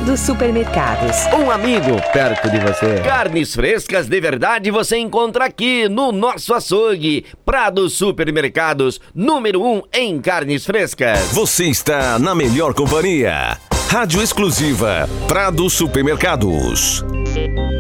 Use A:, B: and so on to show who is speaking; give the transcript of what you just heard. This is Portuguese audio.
A: Prado Supermercados.
B: Um amigo perto de você. Carnes frescas de verdade você encontra aqui no nosso açougue. Prado Supermercados, número 1 em carnes frescas.
C: Você está na melhor companhia. Rádio exclusiva Prado Supermercados.